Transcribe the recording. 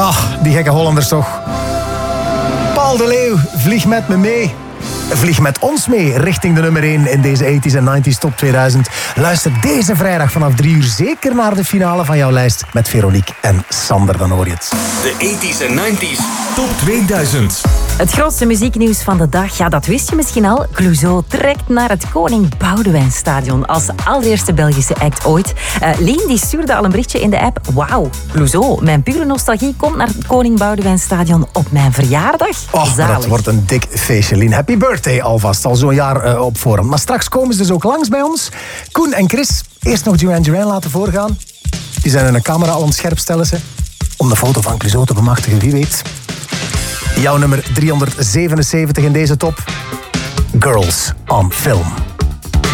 Die gekke Hollanders toch. Paul de Leeuw, vlieg met me mee. Vlieg met ons mee richting de nummer 1 in deze 80s en 90s Top 2000. Luister deze vrijdag vanaf 3 uur zeker naar de finale van jouw lijst met Veronique en Sander, dan hoor je het. De 80s en 90s Top 2000. Het grootste muzieknieuws van de dag, ja, dat wist je misschien al. Clouseau trekt naar het Koning Boudewijnstadion als allereerste Belgische act ooit. Lien die stuurde al een berichtje in de app. Wauw, Clouseau, mijn pure nostalgie komt naar het Koning Boudewijnstadion op mijn verjaardag. Dat wordt een dik feestje, Lien. Happy birthday alvast, al zo'n jaar op voorhand. Maar straks komen ze dus ook langs bij ons. Koen en Chris, eerst nog Duran Duran laten voorgaan. Die zijn in een camera al aan het scherpstellen ze. Om de foto van Clouseau te bemachtigen, wie weet. Jouw nummer 377 in deze top. Girls on Film.